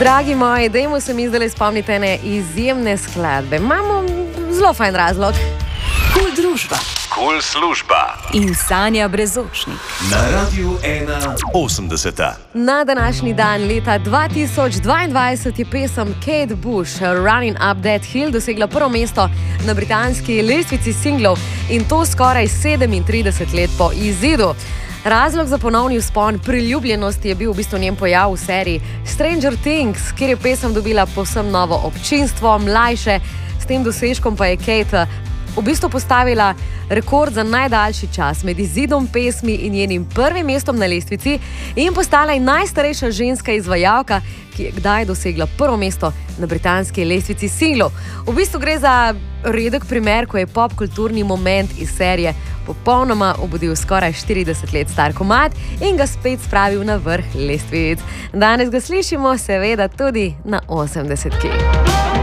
Dragi moji, dajmo se mi zdaj spomniti ene izjemne skladbe. Imamo zelo fajn razlog. Kul družba. Kul služba. In Sanja Brezočnik. Na Radiu 81. Na današnji dan leta 2022 je pesem Kate Bush Running Up That Hill dosegla prvo mesto na britanski lestvici singlov in to skoraj 37 let po izidu. Razlog za ponovni vzpon priljubljenosti je bil v bistvu njen pojav v seriji Stranger Things, kjer je pesem dobila povsem novo občinstvo, mlajše. S tem dosežkom pa je Kate v bistvu postavila rekord za najdaljši čas med izidom pesmi in njenim prvim mestom na lestvici in postala najstarejša ženska izvajalka, ki je kdaj dosegla prvo mesto na britanski lestvici singlov. V bistvu gre za redek primer, ko je popkulturni moment iz serije popolnoma obudil skoraj 40 let star komad in ga spet spravil na vrh lestvic. Danes ga slišimo seveda tudi na 80-ki.